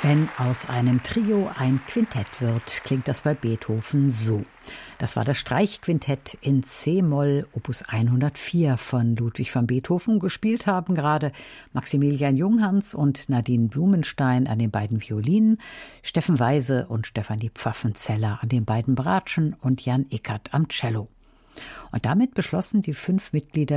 Wenn aus einem Trio ein Quintett wird, klingt das bei Beethoven so. Das war das Streichquintett in C-Moll, Opus 104 von Ludwig van Beethoven. Gespielt haben gerade Maximilian Junghans und Nadine Blumenstein an den beiden Violinen, Steffen Weise und Stefanie Pfaffenzeller an den beiden Bratschen und Jan Ickert am Cello. Und damit beschlossen die 5 Mitglieder